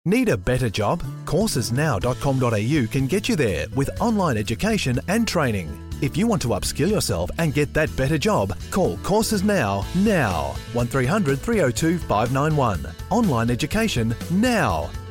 Need a better job? Coursesnow.com.au can get you there with online education and training. If you want to upskill yourself and get that better job, call Courses Now. 1300 302 591. Online education now.